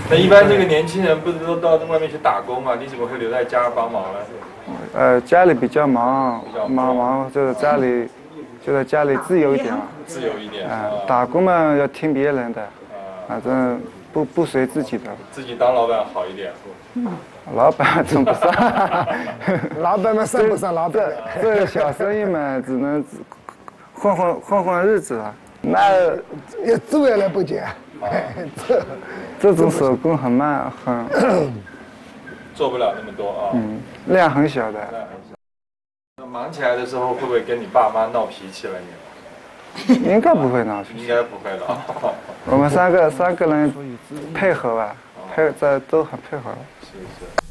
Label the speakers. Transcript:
Speaker 1: 那一般这个年轻人不是都到外面去打工嘛？你怎么会留在家帮忙呢？
Speaker 2: 家里比较忙，就是在家里自由一点嘛。
Speaker 1: 自由一点。
Speaker 2: 打工嘛要听别人的，反正不随自己的。
Speaker 1: 自己当老板好一点。
Speaker 2: 老板称不上。
Speaker 3: 老板们算不上老板。
Speaker 2: 这小生意嘛，只能混混日子了。那
Speaker 3: 也做下来不久。
Speaker 2: 这种手工很慢，
Speaker 1: 做不了那么多啊。
Speaker 2: 量很小的。
Speaker 1: 那忙起来的时候，会不会跟你爸妈闹脾气了？你
Speaker 2: 应该不会闹脾气。
Speaker 1: 应该不会的啊。
Speaker 2: 我们三个人配合吧，都很配合。
Speaker 1: 是。